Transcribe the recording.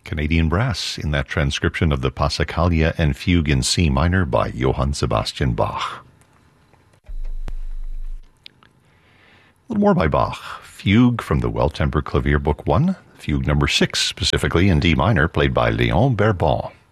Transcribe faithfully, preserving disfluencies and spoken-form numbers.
Canadian Brass in that transcription of the Passacaglia and Fugue in C minor by Johann Sebastian Bach. A little more by Bach. Fugue from the Well-Tempered Clavier Book one, Fugue number six, specifically in D minor, played by Léon Berbon.